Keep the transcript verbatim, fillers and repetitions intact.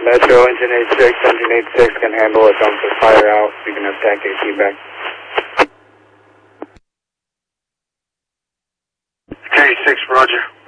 Metro, engine eighty-six, engine eighty-six can handle a dumpster fire out. You can have T A C A C back. eighty-six, roger.